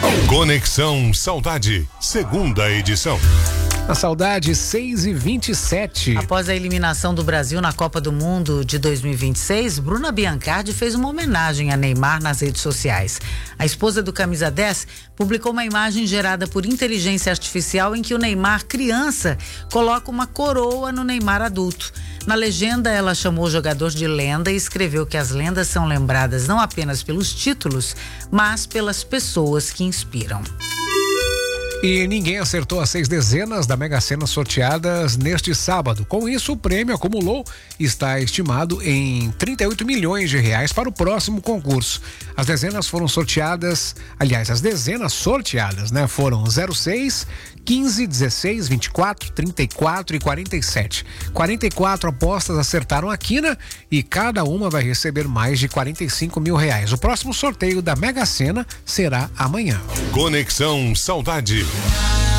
Conexão Saudade, segunda edição. A saudade 6h27. Após a eliminação do Brasil na Copa do Mundo de 2026, Bruna Biancardi fez uma homenagem a Neymar nas redes sociais. A esposa do camisa 10 publicou uma imagem gerada por inteligência artificial em que o Neymar criança coloca uma coroa no Neymar adulto. Na legenda, ela chamou o jogador de lenda e escreveu que as lendas são lembradas não apenas pelos títulos, mas pelas pessoas que inspiram. E ninguém acertou as 6 dezenas da Mega Sena sorteadas neste sábado. Com isso, o prêmio acumulou e está estimado em 38 milhões de reais para o próximo concurso. As dezenas sorteadas, foram 06, 15, 16, 24, 34 e 47. 44 apostas acertaram a quina e cada uma vai receber mais de 45 mil reais. O próximo sorteio da Mega Sena será amanhã. Conexão Saudade.